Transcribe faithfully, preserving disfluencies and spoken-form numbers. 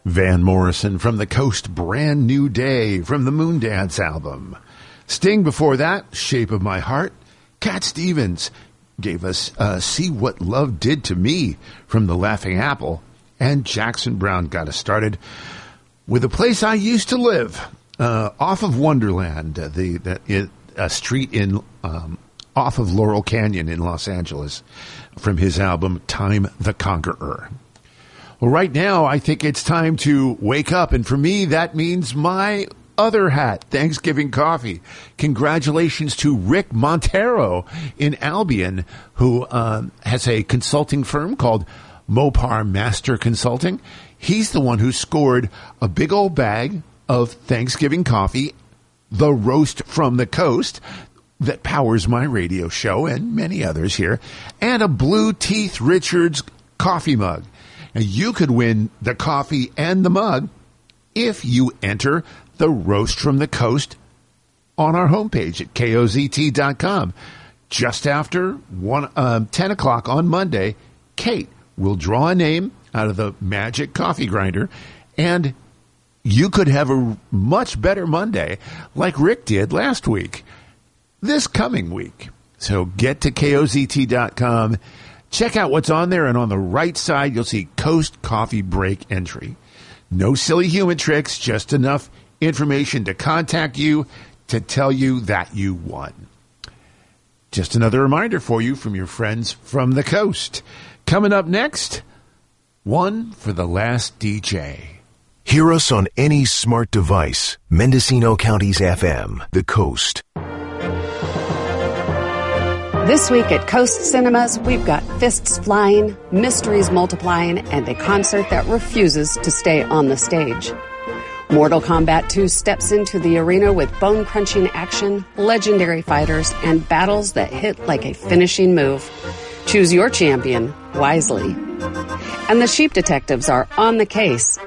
Van Morrison from the Coast, Brand New Day from the Moondance album. Sting before that, Shape of My Heart. Cat Stevens gave us uh, See What Love Did to Me from the Laughing Apple. And Jackson Browne got us started with A Place I Used to Live, uh, off of Wonderland, uh, the, the a street in um, off of Laurel Canyon in Los Angeles, from his album Time the Conqueror. Well, right now, I think it's time to wake up, and for me, that means my other hat, Thanksgiving coffee. Congratulations to Rick Montero in Albion, who um, has a consulting firm called Mopar Master Consulting. He's the one who scored a big old bag of Thanksgiving coffee, the Roast from the Coast, that powers my radio show and many others here, and a Blue Teeth Richards coffee mug. Now, you could win the coffee and the mug if you enter the Roast from the Coast on our homepage at K O Z T dot com. Just after one, um, ten o'clock on Monday, Kate will draw a name out of the magic coffee grinder, and you could have a much better Monday like Rick did last week, this coming week. So get to K O Z T dot com. Check out what's on there, and on the right side, you'll see Coast Coffee Break entry. No silly human tricks, just enough information to contact you to tell you that you won. Just another reminder for you from your friends from the Coast. Coming up next, One for the Last D J. Hear us on any smart device. Mendocino County's F M, the Coast. This week at Coast Cinemas, we've got fists flying, mysteries multiplying, and a concert that refuses to stay on the stage. Mortal Kombat two steps into the arena with bone-crunching action, legendary fighters, and battles that hit like a finishing move. Choose your champion wisely. And the Sheep Detectives are on the case.